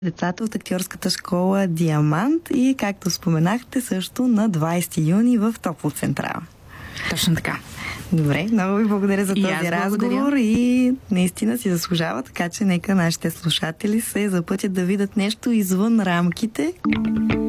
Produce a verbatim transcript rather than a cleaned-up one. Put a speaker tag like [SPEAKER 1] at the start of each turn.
[SPEAKER 1] децата от актьорската школа Диамант и, както споменахте, също на двайсети юни в Топлоцентрала.
[SPEAKER 2] Точно така.
[SPEAKER 1] Добре, много ви благодаря за
[SPEAKER 2] И
[SPEAKER 1] този разговор и наистина си заслужава, така че нека нашите слушатели се запътят да видят нещо извън рамките.